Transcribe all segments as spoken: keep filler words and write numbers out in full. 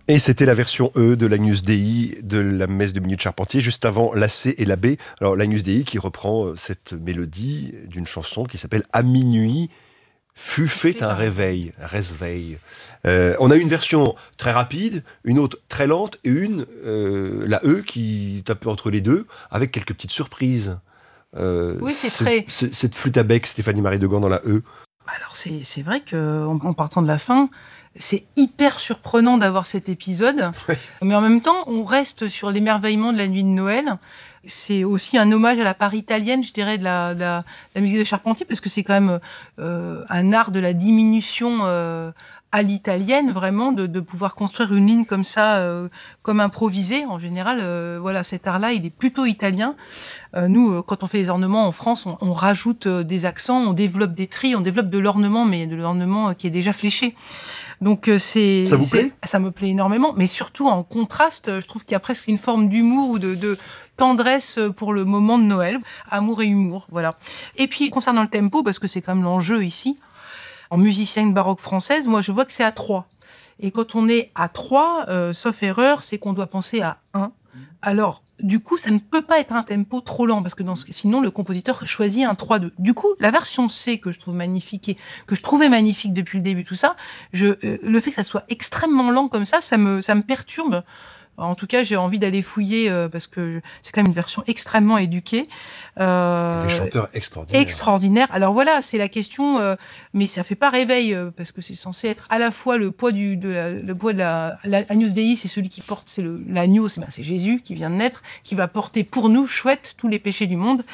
Et c'était la version E de l'Agnus Dei de la messe de Minuit de Charpentier, juste avant la C et la B. Alors l'Agnus Dei qui reprend cette mélodie d'une chanson qui s'appelle « À minuit fut fait un réveil », Resveil. Euh, on a une version très rapide, une autre très lente, et une, euh, la E, qui tape entre les deux, avec quelques petites surprises. Euh, oui, c'est très... Cette, cette flûte à bec, Stéphanie-Marie Degan dans la E. Alors c'est, c'est vrai qu'en en partant de la fin... C'est hyper surprenant d'avoir cet épisode, ouais. Mais en même temps, on reste sur l'émerveillement de la nuit de Noël. C'est aussi un hommage à la part italienne, je dirais, de la, de la, de la musique de Charpentier, parce que c'est quand même euh, un art de la diminution euh, à l'italienne, vraiment, de, de pouvoir construire une ligne comme ça, euh, comme improvisée. En général, euh, voilà, cet art-là, il est plutôt italien. Euh, nous, euh, quand on fait les ornements en France, on, on rajoute euh, des accents, on développe des trilles, on développe de l'ornement, mais de l'ornement euh, qui est déjà fléché. Donc euh, c'est ça vous c'est, plaît ça me plaît énormément, mais surtout en contraste, je trouve qu'il y a presque une forme d'humour ou de, de tendresse pour le moment de Noël, amour et humour, voilà. Et puis concernant le tempo, parce que c'est quand même l'enjeu ici, en musicienne baroque française, moi je vois que c'est à trois. Et quand on est à trois, euh, sauf erreur, c'est qu'on doit penser à un. Alors, du coup, ça ne peut pas être un tempo trop lent, parce que dans ce... sinon, le compositeur choisit un trois deux. Du coup, la version C, que je trouve magnifique, et que je trouvais magnifique depuis le début, tout ça, je, euh, le fait que ça soit extrêmement lent comme ça, ça me, ça me perturbe. En tout cas, j'ai envie d'aller fouiller, euh, parce que c'est quand même une version extrêmement éduquée. Euh, Des chanteurs extraordinaires. Extraordinaires. Alors voilà, c'est la question, euh, mais ça fait pas réveil, euh, parce que c'est censé être à la fois le poids du, de la, le poids de la, la Agnus Dei, c'est celui qui porte, c'est le, l'agneau, c'est, ben, c'est Jésus qui vient de naître, qui va porter pour nous, chouette, tous les péchés du monde.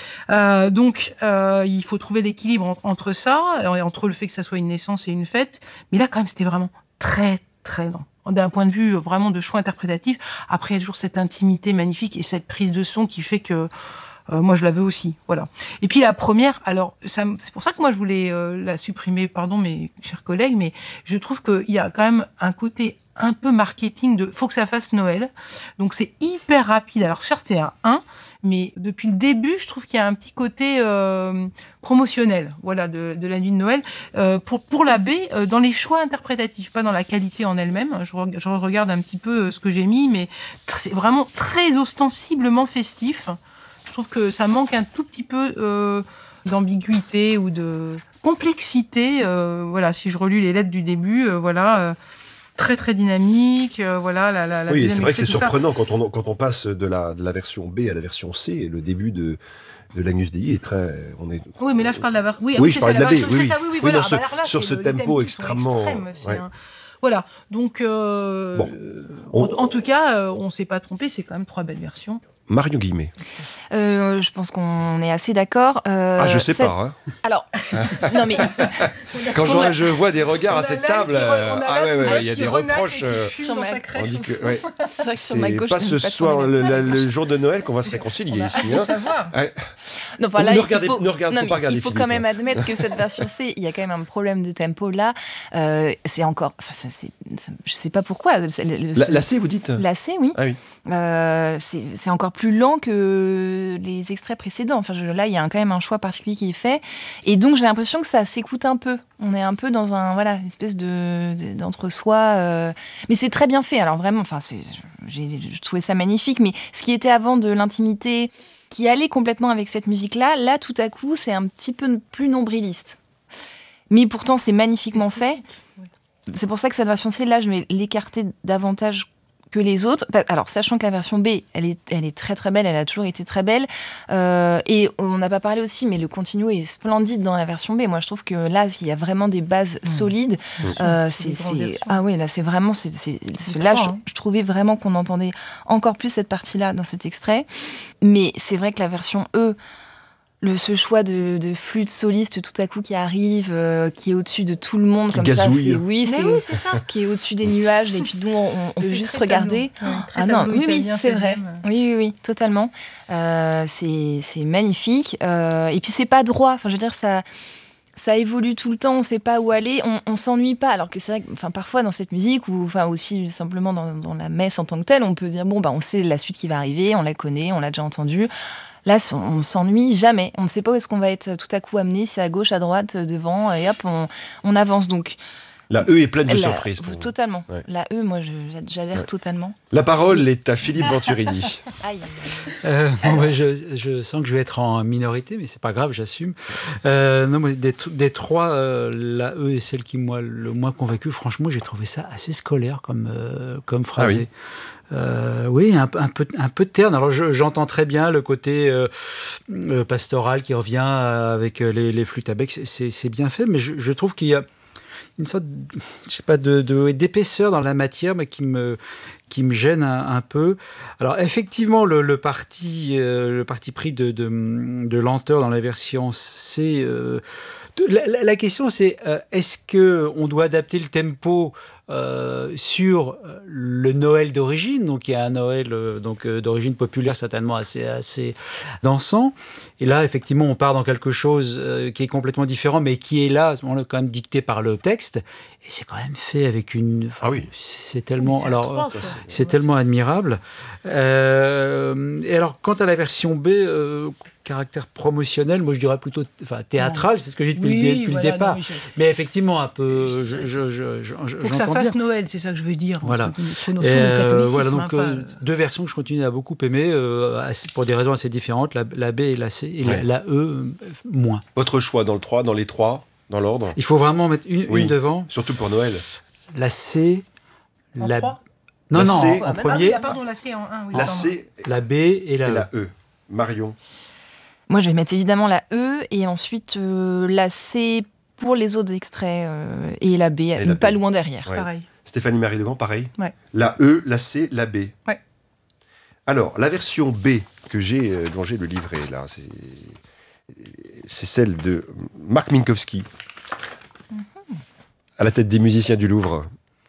Euh, donc, euh, il faut trouver l'équilibre en, entre ça, et entre le fait que ça soit une naissance et une fête. Mais là, quand même, c'était vraiment très, très lent. D'un point de vue vraiment de choix interprétatif. Après, il y a toujours cette intimité magnifique et cette prise de son qui fait que euh, moi, je la veux aussi. Voilà. Et puis la première, alors, ça, c'est pour ça que moi, je voulais euh, la supprimer, pardon, mes chers collègues, mais je trouve qu'il y a quand même un côté un peu marketing de « faut que ça fasse Noël ». Donc, c'est hyper rapide. Alors, certes, c'est un un, mais depuis le début, je trouve qu'il y a un petit côté euh, promotionnel, voilà, de, de la nuit de Noël. Euh, pour, pour la B, euh, dans les choix interprétatifs, pas dans la qualité en elle-même. Je, re, je regarde un petit peu ce que j'ai mis, mais c'est vraiment très ostensiblement festif. Je trouve que ça manque un tout petit peu euh, d'ambiguïté ou de complexité. Euh, voilà, si je relis les lettres du début, euh, voilà... Euh, très très dynamique, euh, voilà. La, la, la oui, c'est vrai que c'est surprenant ça. quand on, quand on passe de la, de la version B à la version C, et le début de, de l'Agnus Dei est très... On est, oui, mais là je parle de la version... Oui, oui, je parle de la B, oui, oui. Ça, oui, oui, oui voilà. non, ce, ah, bah, là, sur ce le, tempo extrêmement... Ouais. Un... Voilà, donc euh, bon. on... en, en tout cas, euh, on ne s'est pas trompé, c'est quand même trois belles versions. Marion Guillemets. Euh, je pense qu'on est assez d'accord. Euh, ah, je sais cette... pas. Hein. Alors, non mais... Quand je, je vois des regards à cette table, re... ah ouais, ouais, il y a des reproches. Sur ma... On dit que, ouais. C'est vrai que sur c'est ma gauche, pas ce pas soir, le, la, le jour de Noël, qu'on va se réconcilier on ici. Hein. Savoir. Ouais. Non, enfin, là, ne il regardez, faut, ne regardez, non, faut pas regarder il faut Philippe, quand même hein. admettre que cette version C, il y a quand même un problème de tempo là. Euh, c'est encore, enfin, ça, c'est, ça, je sais pas pourquoi. C'est le, le, la, la C, vous dites ? La C, oui. Ah oui. Euh, c'est, c'est encore plus lent que les extraits précédents. Enfin, je, là, il y a un, quand même un choix particulier qui est fait, et donc j'ai l'impression que ça s'écoute un peu. On est un peu dans un voilà, une espèce de, de d'entre-soi, euh, mais c'est très bien fait. Alors vraiment, enfin, c'est, j'ai, je trouvais ça magnifique. Mais ce qui était avant de l'intimité, qui allait complètement avec cette musique-là, là, tout à coup, c'est un petit peu plus nombriliste. Mais pourtant, c'est magnifiquement fait. C'est pour ça que cette version C, là, je vais l'écarter davantage que les autres. Alors, sachant que la version B, elle est, elle est très très belle, elle a toujours été très belle. Euh, et on n'a pas parlé aussi, mais le continuo est splendide dans la version B. Moi, je trouve que là, il y a vraiment des bases mmh. solides. Mmh. Euh, c'est, c'est, ah oui, là, c'est vraiment... C'est, c'est, c'est, là, je, je trouvais vraiment qu'on entendait encore plus cette partie-là dans cet extrait. Mais c'est vrai que la version E... Le, ce choix de, de flûte soliste tout à coup qui arrive, euh, qui est au-dessus de tout le monde, comme gazouille. ça, c'est oui, c'est, oui, c'est ça, qui est au-dessus des nuages, et puis nous on, on peut juste regarder. Ouais, ah non, oui, oui, c'est vrai, oui, oui, oui, totalement. Euh, c'est, c'est magnifique, euh, et puis c'est pas droit. Enfin, je veux dire, ça, ça évolue tout le temps, on sait pas où aller, on, on s'ennuie pas. Alors que c'est vrai que, enfin, parfois dans cette musique, ou enfin aussi simplement dans, dans la messe en tant que telle, on peut dire bon, bah, on sait la suite qui va arriver, on la connaît, on l'a déjà entendue. Là, on ne s'ennuie jamais. On ne sait pas où est-ce qu'on va être tout à coup amené, c'est à gauche, à droite, devant, et hop, on, on avance. Donc, La E est pleine de La- surprises. Pour vous. Totalement. Ouais. La E, moi, je- j'adhère Ouais. totalement. La parole est à Philippe Venturini. Aïe. Euh, bon, ouais, je, je sens que je vais être en minorité, mais c'est pas grave, j'assume. Euh, non, moi, des, des trois, euh, la E est celle qui m'a le moins convaincu. Franchement, j'ai trouvé ça assez scolaire comme, euh, comme phrasé. Ah oui. Euh, oui, un, un peu, un peu terne. Alors, je- j'entends très bien le côté euh, euh, pastoral qui revient euh, avec les, les flûtes à bec. C'est- C'est c'est bien fait, mais je, je trouve qu'il y a une sorte, de- je sais pas, de, de- d'épaisseur dans la matière, mais qui me, qui me gêne un, un peu. Alors, effectivement, le, le parti, euh, le parti pris de, de, de lenteur dans la version C. euh, de- la, la- la question, c'est euh, est-ce que on doit adapter le tempo euh, sur euh, le Noël d'origine, donc il y a un Noël euh, donc euh, d'origine populaire certainement assez assez dansant. Et là, effectivement, on part dans quelque chose euh, qui est complètement différent, mais qui est là à ce moment-là quand même dicté par le texte. Et c'est quand même fait avec une. Ah oui. C'est c'est tellement. C'est alors. atroce, quoi. C'est tellement admirable. Euh, et alors, quant à la version B, euh, caractère promotionnel, moi je dirais plutôt enfin, théâtral, c'est ce que j'ai dit depuis, Oui, le, dé- depuis voilà, le départ. non, mais je- Mais effectivement, un peu. Je, je, je, je, faut que ça j'entends fasse bien. Noël, c'est ça que je veux dire. Voilà. Entre guillemets, ce Et, notion de euh, catholicisme, voilà, hein, donc pas, euh, euh, deux versions que je continue à beaucoup aimer, euh, assez- pour des raisons assez différentes, la, la B et la C, et Ouais. la, la E, euh, moins. Votre choix dans le trois, dans les trois, dans l'ordre. Il faut vraiment mettre une, Oui. une devant. Surtout pour Noël. La C, en la. trois. Non, La non, C. en, en Ah, bah, premier, ah, pardon, la C en un. Oui, La pardon. C la B et la et E. la E. Marion. Moi, je vais mettre évidemment la E et ensuite euh, la C pour les autres extraits euh, et la B, la pas B. loin derrière. Ouais. Pareil. Stéphanie Marie Degand, pareil. Ouais. La E, la C, la B. Ouais. Alors, la version B que j'ai, euh, dont j'ai le livret, là, c'est, c'est celle de Marc Minkowski, à la tête des musiciens du Louvre,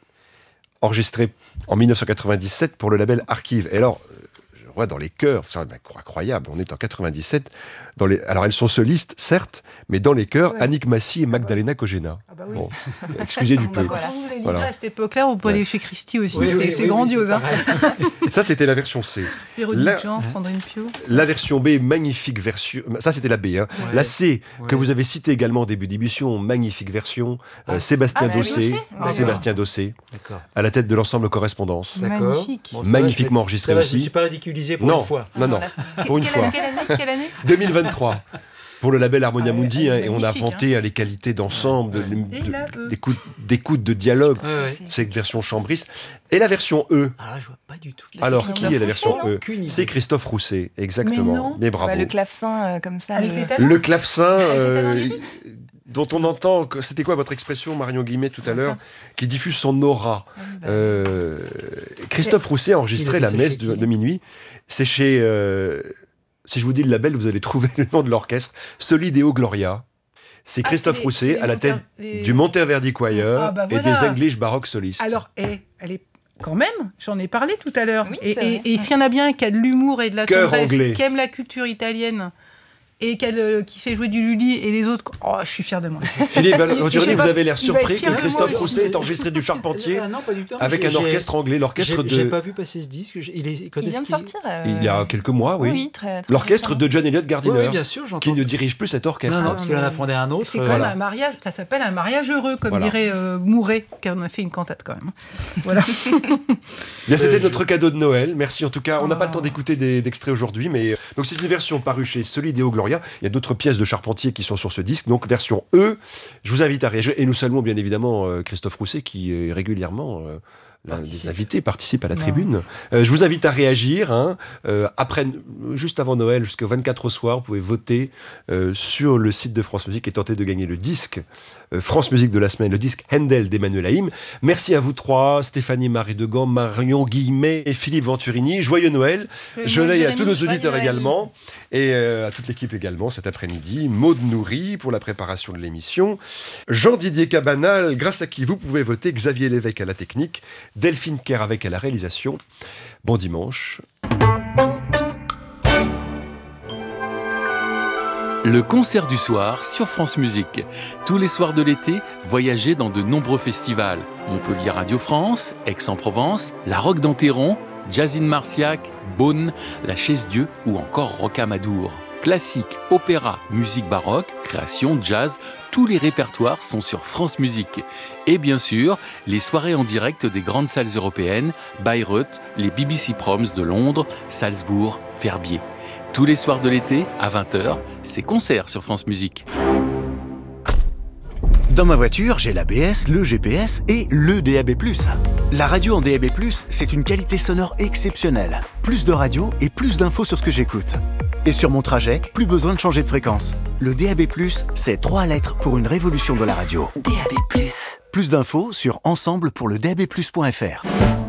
enregistrée en dix-neuf cent quatre-vingt-dix-sept pour le label Archive. Et alors, euh, je vois dans les chœurs, c'est incroyable, on est en quatre-vingt-dix-sept. Dans les, alors, elles sont solistes, certes, mais dans les chœurs, Ouais. Annick Massy et Magdalena Kogena. Ah bah oui. Bon, excusez du peu. D'accord. Quand on vous les livre Voilà. à cette époque-là, on peut Ouais. aller chez Christie aussi. Oui, c'est oui, c'est oui, grandiose. oui, hein. c'est pareil. Ça, c'était la version C. Véronique La- Jean, Sandrine Pio. La version B, magnifique version. Ça, c'était la B. Hein. Ouais. La C, Ouais. que vous avez citée également au début d'émission, magnifique version. euh, Ah, Sébastien ah, c'est Dossé. Dossé D'accord. Sébastien Dossé, D'accord. à la tête de l'ensemble Correspondance. D'accord. Magnifique. Bon, ça va, Magnifiquement je vais- enregistré ça va, Je aussi. ne me suis pas ridiculisé pour Non, une fois. non, non, Voilà, ça- pour une Quelle fois. année, quelle année, quelle année deux mille vingt-trois. Pour le label Harmonia Ah ouais, Mundi, elle est hein, et on a magnifique, inventé hein, les qualités d'ensemble, de- Et de- la E. d'écoute, d'écoute, de dialogue. Ouais, ouais. c'est- C'est une version chambriste. Et la version E. Alors là, je vois pas du tout. Alors, Christophe qui est la Rousset, version non E Aucune idée. C'est Christophe Rousset, exactement. Mais non. Mais bravo. Bah, le clavecin euh, comme ça. Avec le- les talons. Le clavecin, euh, Avec dont on entend, que- c'était quoi votre expression, Marion Guillemette, tout à Comme l'heure, ça. qui diffuse son aura. Ah oui, bah, Euh, Christophe Rousset a enregistré Il a la fait messe chez de, qui de minuit. C'est chez... euh, si je vous dis le label, vous allez trouver le nom de l'orchestre. Solideo Gloria. C'est Ah, Christophe c'est les- Rousset c'est les à la tête Monter- les- du Monteverdi Choir Ah, bah et voilà. des English Baroque Solistes. Alors, elle, elle est quand même, j'en ai parlé tout à l'heure. Oui, et c'est vrai. et, et s'il y en a bien qui a de l'humour et de la Cœur tendresse, anglais. qui aime la culture italienne et qui, a le- qui sait jouer du Lully et les autres, oh, je suis fière de moi. Philippe Je Venturini, sais vous pas, avez l'air il va être surpris fier que de Christophe moi. Rousset ait enregistré du Charpentier Ah, non, pas du tout. avec J'ai- un orchestre anglais, l'orchestre J'ai j'ai de... pas vu passer ce disque. Je- Il, est, quand Il est-ce vient de qu'il- sortir. euh, Il y a quelques mois, oui. Oui, très, très L'orchestre récemment. de John Elliott Oui, Gardiner, oui, bien sûr, j'entends. qui ne dirige plus cet orchestre. Non, non, hein. parce qu'il en a fondé un autre. C'est euh, quand voilà. même un mariage, ça s'appelle un mariage heureux, comme Voilà. dirait euh, Mouret, car on a fait une cantate quand même. Voilà. Bien, c'était Euh, notre cadeau de Noël. Merci en tout cas. On n'a pas le Oh. temps d'écouter des- d'extraits aujourd'hui, mais euh, donc c'est une version parue chez Solideo Gloria. Il y a d'autres pièces de Charpentier qui sont sur ce disque. Donc version E. Je vous invite à réagir et nous saluons bien évidemment euh, Christophe Rousset qui est régulièrement euh, l'un Participe. des invités, participe à la Non. tribune. Euh, je vous invite à réagir. Hein, euh, après, juste avant Noël, jusqu'au vingt-quatre au soir, vous pouvez voter euh, sur le site de France Musique et tenter de gagner le disque euh, France Musique de la semaine, le disque Handel d'Emmanuel Haïm. Merci à vous trois, Stéphanie Marie Degand, Marion Guillemet et Philippe Venturini. Joyeux Noël. Je l'ai à tous nos auditeurs Noël. également et euh, à toute l'équipe également cet après-midi. Maud Nourri pour la préparation de l'émission. Jean-Didier Cabanal, grâce à qui vous pouvez voter. Xavier Lévesque à la technique. Delphine Kerr avec à la réalisation. Bon dimanche. Le concert du soir sur France Musique. Tous les soirs de l'été, voyagez dans de nombreux festivals. Montpellier Radio France, Aix-en-Provence, la Roque d'Enterron, Jazzine Marciac, Beaune, la Chaise-Dieu ou encore Rocamadour. Classique, opéra, musique baroque, création, jazz, tous les répertoires sont sur France Musique. Et bien sûr, les soirées en direct des grandes salles européennes, Bayreuth, les B B C Proms de Londres, Salzbourg, Verbier. Tous les soirs de l'été, à vingt heures, c'est concert sur France Musique. Dans ma voiture, j'ai l'A B S, le G P S et le D A B plus. La radio en D A B plus, c'est une qualité sonore exceptionnelle. Plus de radio et plus d'infos sur ce que j'écoute. Et sur mon trajet, plus besoin de changer de fréquence. Le D A B plus, c'est trois lettres pour une révolution de la radio. D A B plus. Plus d'infos sur ensemble pour le D A B plus point F R.